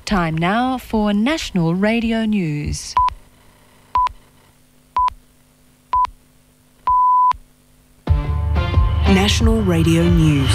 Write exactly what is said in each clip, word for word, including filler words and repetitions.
Time now for National Radio News. National Radio News.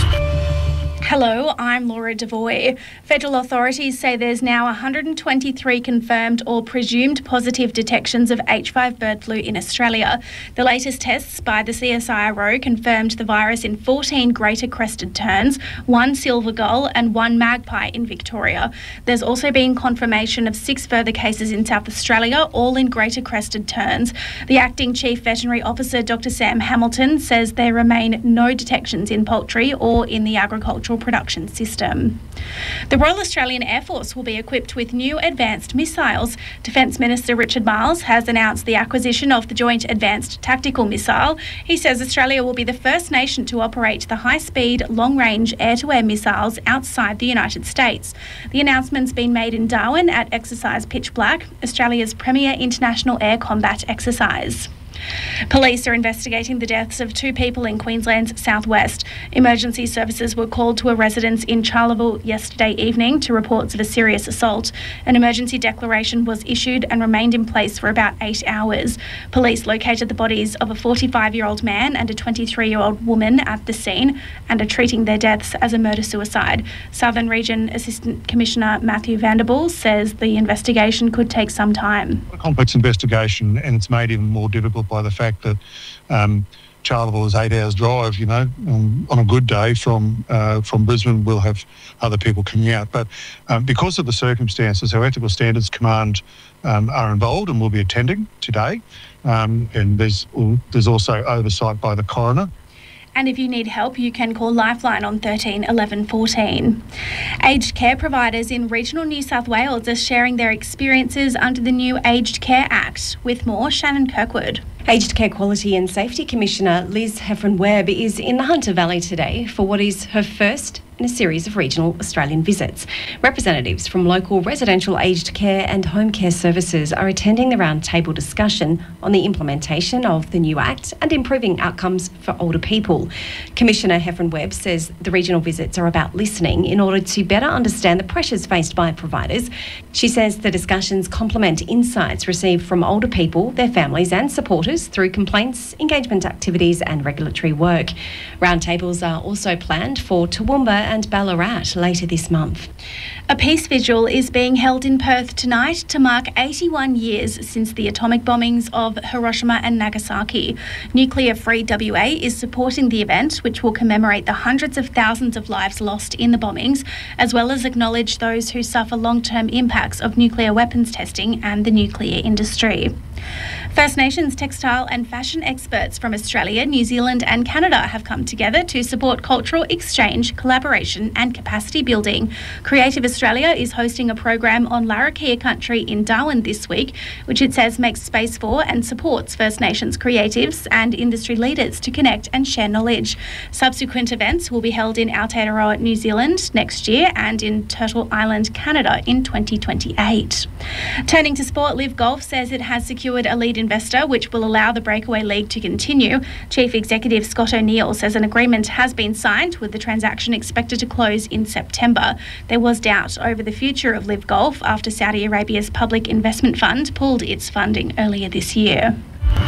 Hello, I'm Laura Devoy. Federal authorities say there's now one hundred twenty-three confirmed or presumed positive detections of H five bird flu in Australia. The latest tests by the C S I R O confirmed the virus in fourteen greater crested terns, one silver gull and one magpie in Victoria. There's also been confirmation of six further cases in South Australia, all in greater crested terns. The Acting Chief Veterinary Officer, Doctor Sam Hamilton, says there remain no detections in poultry or in the agricultural production system. The Royal Australian Air Force will be equipped with new advanced missiles. Defence Minister Richard Marles has announced the acquisition of the Joint Advanced Tactical Missile. He says Australia will be the first nation to operate the high-speed, long-range air-to-air missiles outside the United States. The announcement's been made in Darwin at Exercise Pitch Black, Australia's premier international air combat exercise. Police are investigating the deaths of two people in Queensland's southwest. Emergency services were called to a residence in Charleville yesterday evening to reports of a serious assault. An emergency declaration was issued and remained in place for about eight hours. Police located the bodies of a forty-five-year-old man and a twenty-three-year-old woman at the scene and are treating their deaths as a murder-suicide. Southern Region Assistant Commissioner Matthew Vanderbilt says the investigation could take some time. A complex investigation, and it's made even more difficult by the fact that um, Charleville is eight hours drive, you know, um, on a good day from uh, from Brisbane. We'll have other people coming out. But um, because of the circumstances, our Ethical Standards Command um, are involved and will be attending today. Um, and there's, there's also oversight by the coroner. And if you need help, you can call Lifeline on thirteen eleven fourteen. Aged care providers in regional New South Wales are sharing their experiences under the new Aged Care Act. With more, Shannon Kirkwood. Aged Care Quality and Safety Commissioner Liz Heffron-Webb is in the Hunter Valley today for what is her first in a series of regional Australian visits. Representatives from local residential aged care and home care services are attending the roundtable discussion on the implementation of the new Act and improving outcomes for older people. Commissioner Heffron-Webb says the regional visits are about listening in order to better understand the pressures faced by providers. She says the discussions complement insights received from older people, their families and supporters through complaints, engagement activities and regulatory work. Roundtables are also planned for Toowoomba and Ballarat later this month. A peace vigil is being held in Perth tonight to mark eighty-one years since the atomic bombings of Hiroshima and Nagasaki. Nuclear Free W A is supporting the event, which will commemorate the hundreds of thousands of lives lost in the bombings, as well as acknowledge those who suffer long-term impacts of nuclear weapons testing and the nuclear industry. First Nations textile and fashion experts from Australia, New Zealand and Canada have come together to support cultural exchange, collaboration and capacity building. Creative Australia is hosting a program on Larrakia country in Darwin this week, which it says makes space for and supports First Nations creatives and industry leaders to connect and share knowledge. Subsequent events will be held in Aotearoa, New Zealand next year and in Turtle Island, Canada in twenty twenty-eight. Turning to sport, Liv Golf says it has secured a lead investor which will allow the Breakaway League to continue. Chief Executive Scott O'Neill says an agreement has been signed, with the transaction expected to close in September. There was doubt over the future of Liv Golf after Saudi Arabia's Public Investment Fund pulled its funding earlier this year.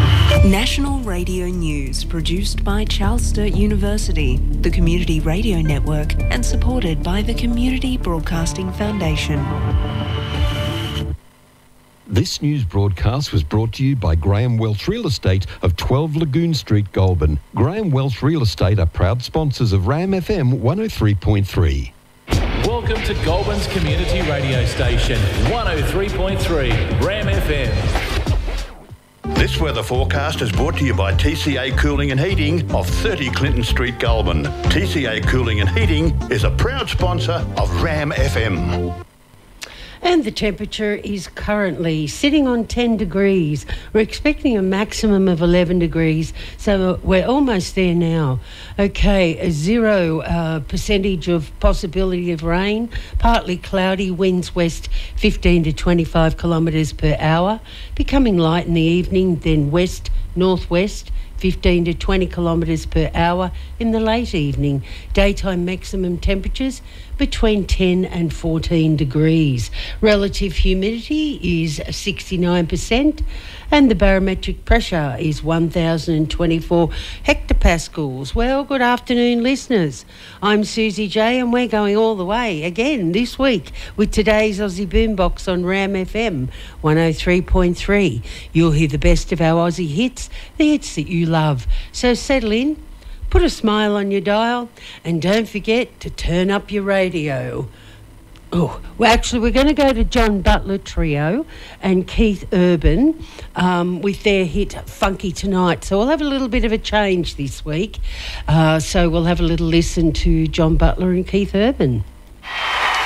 National Radio News, produced by Charles Sturt University, the Community Radio Network, and supported by the Community Broadcasting Foundation. This news broadcast was brought to you by Graham Welch Real Estate of twelve Lagoon Street, Goulburn. Graham Welch Real Estate are proud sponsors of RAM F M one oh three point three. Welcome to Goulburn's community radio station, one oh three point three RAM F M. This weather forecast is brought to you by T C A Cooling and Heating of thirty Clinton Street, Goulburn. T C A Cooling and Heating is a proud sponsor of RAM F M. And the temperature is currently sitting on ten degrees. We're expecting a maximum of eleven degrees, so we're almost there now. Okay, a zero uh, percentage of possibility of rain, partly cloudy, winds west fifteen to twenty-five kilometres per hour, becoming light in the evening, then west, northwest, fifteen to twenty kilometres per hour in the late evening. Daytime maximum temperatures between ten and fourteen degrees. Relative humidity is sixty-nine percent and the barometric pressure is one thousand twenty-four hectopascals. Well, good afternoon, listeners. I'm Susie J and we're going all the way again this week with today's Aussie Boombox on Ram F M one oh three point three. You'll hear the best of our Aussie hits, the hits that you love. So settle in, put a smile on your dial, and don't forget to turn up your radio. Oh, well, actually, we're going to go to John Butler Trio and Keith Urban um, with their hit Funky Tonight. So we'll have a little bit of a change this week. Uh, so we'll have a little listen to John Butler and Keith Urban.